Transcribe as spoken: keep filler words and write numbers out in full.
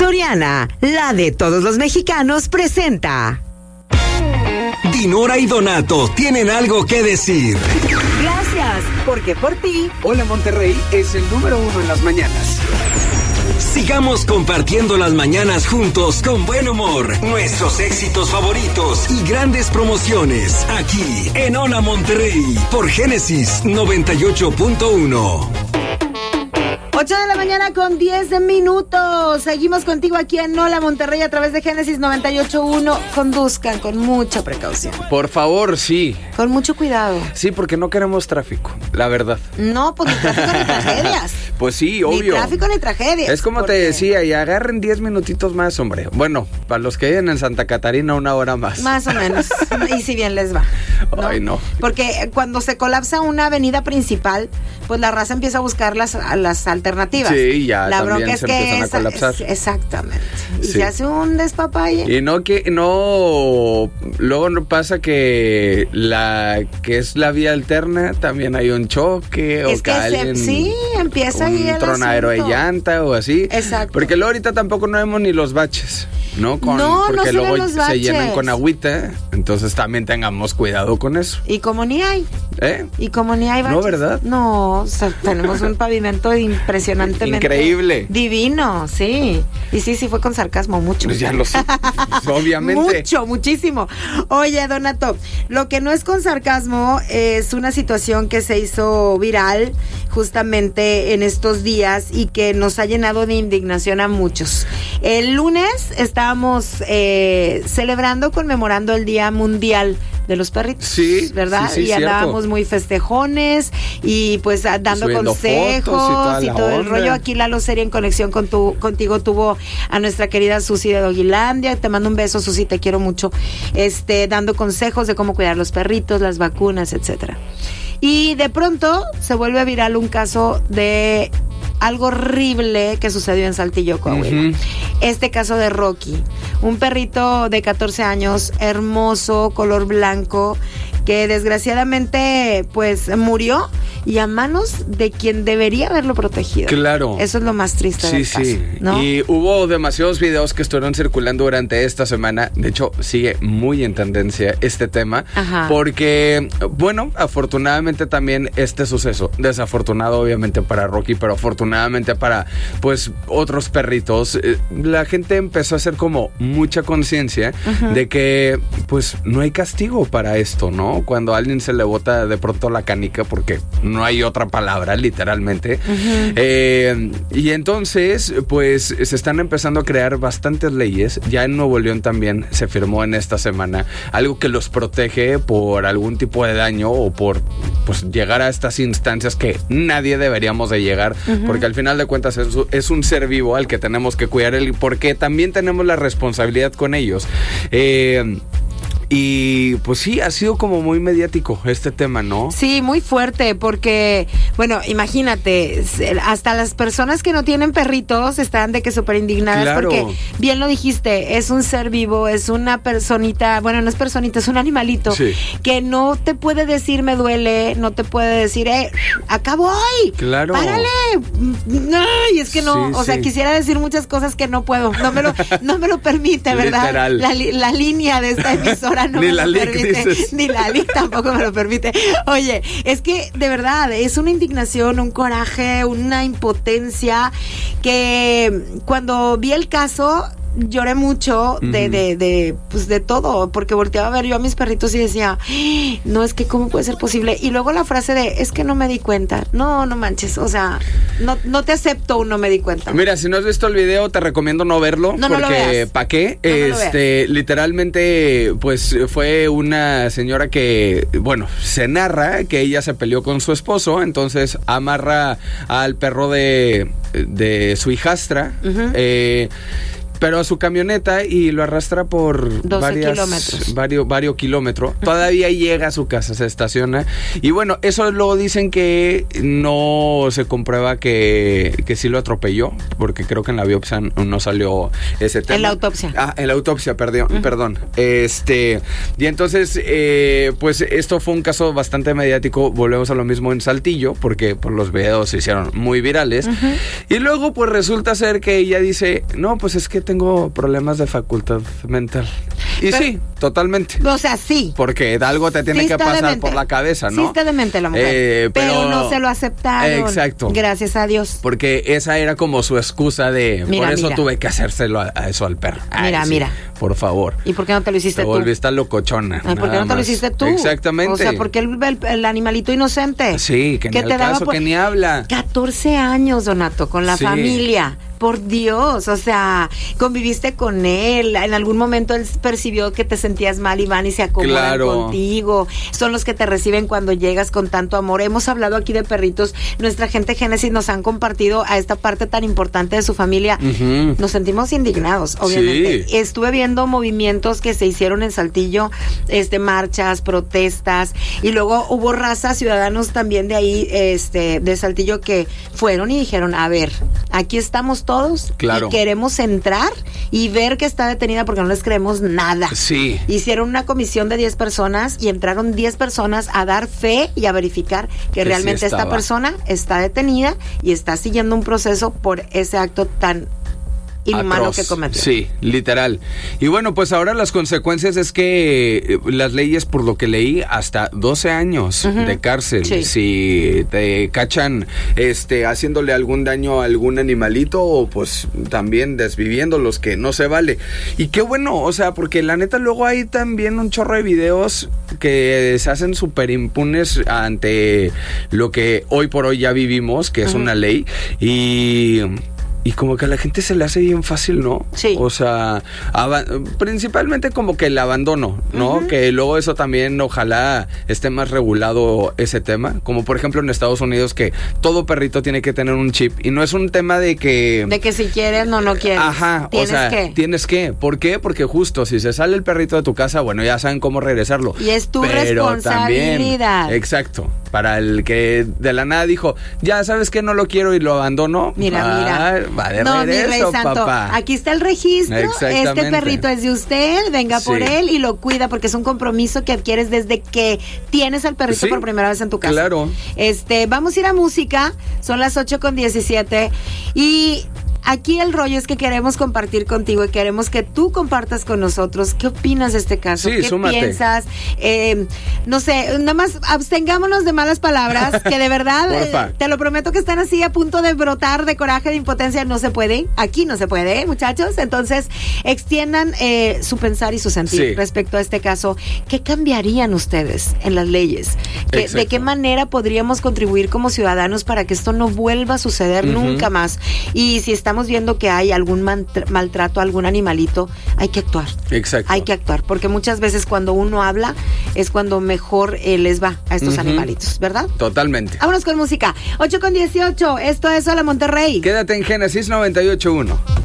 Soriana, la de todos los mexicanos, presenta. Dinora y Donato tienen algo que decir. Gracias, porque por ti, Hola Monterrey es el número uno en las mañanas. Sigamos compartiendo las mañanas juntos con buen humor, nuestros éxitos favoritos y grandes promociones. Aquí en Hola Monterrey por Génesis noventa y ocho punto uno. ocho de la mañana con diez minutos. Seguimos contigo aquí en Hola Monterrey a través de Génesis noventa y ocho punto uno. Conduzcan con mucha precaución. Por favor, sí. Con mucho cuidado. Sí, porque no queremos tráfico, la verdad. No, pues ni tráfico ni tragedias. Pues sí, obvio. Ni tráfico ni tragedias. Es como porque... te decía, y agarren diez minutitos más, hombre. Bueno, para los que viven en Santa Catarina, una hora más. Más o menos. Y si bien les va. ¿no? Ay, no. Porque cuando se colapsa una avenida principal, pues la raza empieza a buscar las, las alternativas. Sí, ya la también bronca es se que empiezan esa, a colapsar. Es, exactamente. Y Sí. se hace un despapalle. Y no que, no, luego no pasa que la que es la vía alterna, también hay un choque Es o que que se- alguien, sí, empieza un ahí el tronadero asunto. de llanta o así. Exacto. Porque luego ahorita tampoco no vemos ni los baches, ¿no? Con, No, no porque se luego ven los se baches. llenan con agüita, entonces también tengamos cuidado con eso. Y como ni hay. ¿Eh? Y como ni hay baches. No, ¿verdad? No, o sea, tenemos un pavimento impresionantemente Increíble. divino, sí. Y sí, sí fue con sarcasmo, mucho. Pues ya lo sé, pues, obviamente. Mucho, muchísimo. Oye, Donato, lo que no es con sarcasmo es una situación que se hizo viral justamente en estos días y que nos ha llenado de indignación a muchos. El lunes estábamos eh, celebrando, conmemorando el Día Mundial de los Perritos, Sí, ¿verdad? sí, sí, y cierto. andábamos muy festejones y pues a- dando Subiendo consejos fotos y toda y la todo el onda. rollo. Aquí Lalo Seria en conexión con tu, contigo tuvo a nuestra querida Susi de Doguilandia. Te mando un beso, Susi, te quiero mucho. Este, dando consejos de cómo cuidar los perritos, las vacunas, etcétera. Y de pronto se vuelve viral un caso de algo horrible que sucedió en Saltillo, Coahuila. Ujú. Este caso de Rocky, un perrito de catorce años, hermoso, color blanco, que desgraciadamente pues murió y a manos de quien debería haberlo protegido. Claro. Eso es lo más triste Sí, del caso, sí. ¿no? Y hubo demasiados videos que estuvieron circulando durante esta semana. De hecho, sigue muy en tendencia este tema. Ajá. Porque, bueno, afortunadamente también este suceso, desafortunado obviamente para Rocky, pero afortunadamente para, pues, otros perritos, eh, la gente empezó a hacer como mucha conciencia de que, pues, no hay castigo para esto, ¿no? Cuando a alguien se le bota de pronto la canica, porque no hay otra palabra, literalmente. Eh, y entonces, pues, se están empezando a crear bastantes leyes. Ya en Nuevo León también se firmó en esta semana algo que los protege por algún tipo de daño o por, pues, llegar a estas instancias que nadie deberíamos de llegar, porque al final de cuentas es, es un ser vivo al que tenemos que cuidar, el, porque también tenemos la responsabilidad con ellos. Eh... Y pues sí, ha sido como muy mediático este tema, ¿no? Sí, muy fuerte, porque, bueno, imagínate, hasta las personas que no tienen perritos están de que súper indignadas, Claro. porque, bien lo dijiste, es un ser vivo, es una personita, bueno, no es personita, es un animalito, Sí. que no te puede decir me duele, no te puede decir, eh, acá voy, Claro. párale, ay, es que no, Sí, o sea, sí. quisiera decir muchas cosas que no puedo, no me lo, no me lo permite, ¿verdad? Literal. La, li- la línea de esta emisora no Ni me la lo Lic, permite, dices. ni la Lic tampoco me lo permite. Oye, es que de verdad es una indignación, un coraje, una impotencia que cuando vi el caso lloré mucho de, Ujú. de, de, pues de todo, porque volteaba a ver yo a mis perritos y decía, "Ay, no, es que cómo puede ser posible". Y luego la frase de, es que no me di cuenta. No, no manches, o sea, no, no te acepto un no me di cuenta. Mira, si no has visto el video, te recomiendo no verlo. No, no lo porque veas. ¿para qué? No, no lo este, literalmente, pues fue una señora que, bueno, se narra que ella se peleó con su esposo, entonces amarra al perro de, de su hijastra. Ujú. eh, pero a su camioneta y lo arrastra por doce varias, kilómetros. Varios, varios kilómetros. Todavía llega a su casa, se estaciona. Y bueno, eso luego dicen que no se comprueba que, que sí lo atropelló, porque creo que en la biopsia no salió ese tema. En la autopsia. Ah, en la autopsia, perdón. Uh-huh. Perdón. Este, y entonces, eh, pues esto fue un caso bastante mediático. Volvemos a lo mismo en Saltillo, porque por los videos se hicieron muy virales. Uh-huh. Y luego, pues resulta ser que ella dice, no, pues es que tengo problemas de facultad mental. Y pero, sí, totalmente. O sea, sí. Porque algo te tiene sí que pasar demente. Por la cabeza, ¿no? Sí está demente la mujer. Eh, pero, pero no se lo aceptaron. Exacto. Gracias a Dios. Porque esa era como su excusa de, mira, por eso mira. tuve que hacérselo a, a eso al perro. Ay, mira, sí, mira. Por favor. ¿Y por qué no te lo hiciste te tú? Te volviste locochona. Ay, ¿por qué no te más. lo hiciste tú? Exactamente. O sea, porque el, el, el animalito inocente. Sí, que, que ni te al caso, por... que ni habla. catorce años, Donato, con la sí. familia. Por Dios, o sea, conviviste con él, en algún momento él percibió que te sentías mal y van y se acomodan claro. contigo, son los que te reciben cuando llegas con tanto amor. Hemos hablado aquí de perritos, nuestra gente Génesis nos han compartido a esta parte tan importante de su familia, uh-huh. nos sentimos indignados, obviamente. Sí. Estuve viendo movimientos que se hicieron en Saltillo, este, marchas, protestas, y luego hubo raza, ciudadanos también de ahí, este, de Saltillo que fueron y dijeron, a ver, aquí estamos todos claro. y queremos entrar y ver que está detenida porque no les creemos nada. Sí. Hicieron una comisión de diez personas y entraron diez personas a dar fe y a verificar que, que realmente sí esta persona está detenida y está siguiendo un proceso por ese acto tan inhumano atroz. Que cometió. Sí, literal. Y bueno, pues ahora las consecuencias es que las leyes, por lo que leí, hasta doce años uh-huh. de cárcel. Sí. Si te cachan este haciéndole algún daño a algún animalito o pues también desviviéndolos, que no se vale. Y qué bueno, o sea, porque la neta luego hay también un chorro de videos que se hacen súper impunes ante lo que hoy por hoy ya vivimos, que es uh-huh. una ley. Y... Y como que a la gente se le hace bien fácil, ¿no? Sí. O sea, ab- principalmente como que el abandono, ¿no? Uh-huh. Que luego eso también ojalá esté más regulado ese tema. Como por ejemplo en Estados Unidos que todo perrito tiene que tener un chip. Y no es un tema de que... De que si quieres o no quieres. Ajá. Tienes o sea, que. Tienes que. ¿Por qué? Porque justo si se sale el perrito de tu casa, bueno, ya saben cómo regresarlo. Y es tu Pero responsabilidad. También, exacto. Para el que de la nada dijo, ya sabes que no lo quiero y lo abandono. Mira, ah, mira. Va de no, regreso, mi rey santo. Papá. Aquí está el registro. Este perrito es de usted. Venga sí. por él y lo cuida porque es un compromiso que adquieres desde que tienes al perrito sí, por primera vez en tu casa. Claro. Este, vamos a ir a música. Son las ocho con diecisiete y aquí el rollo es que queremos compartir contigo y queremos que tú compartas con nosotros qué opinas de este caso, sí, qué súmate. piensas, eh, no sé, nada más abstengámonos de malas palabras, que de verdad, eh, te lo prometo que están así a punto de brotar de coraje, de impotencia, no se puede, aquí no se puede, ¿eh, muchachos? Entonces, extiendan eh, su pensar y su sentir sí. respecto a este caso. ¿Qué cambiarían ustedes en las leyes? ¿Qué, ¿De qué manera podríamos contribuir como ciudadanos para que esto no vuelva a suceder uh-huh. nunca más? Y si estamos viendo que hay algún maltrato a algún animalito, hay que actuar. Exacto. Hay que actuar, porque muchas veces cuando uno habla es cuando mejor eh, les va a estos uh-huh. animalitos, ¿verdad? Totalmente. Vámonos con música. ocho con dieciocho, esto es Hola Monterrey. Quédate en Génesis noventa y ocho punto uno.